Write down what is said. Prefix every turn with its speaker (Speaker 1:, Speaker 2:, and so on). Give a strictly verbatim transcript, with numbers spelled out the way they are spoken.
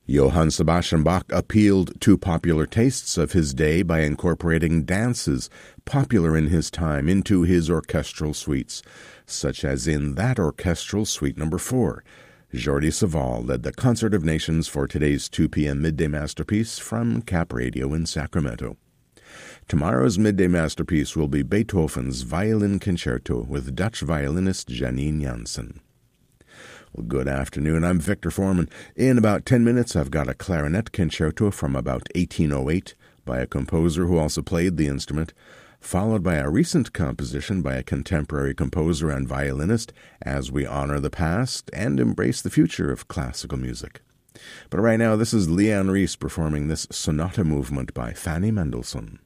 Speaker 1: Johann Sebastian Bach appealed to popular tastes of his day by incorporating dances popular in his time into his orchestral suites, such as in that orchestral suite number four. Jordi Savall led the Concert of Nations for today's two p.m. Midday Masterpiece from Cap Radio in Sacramento. Tomorrow's Midday Masterpiece will be Beethoven's Violin Concerto with Dutch violinist Janine Jansen. Well, good afternoon. I'm Victor Foreman. In about ten minutes, I've got a clarinet concerto from about eighteen oh eight by a composer who also played the instrument, followed by a recent composition by a contemporary composer and violinist as we honor the past and embrace the future of classical music. But right now, this is Leanne Reese performing this sonata movement by Fanny Mendelssohn.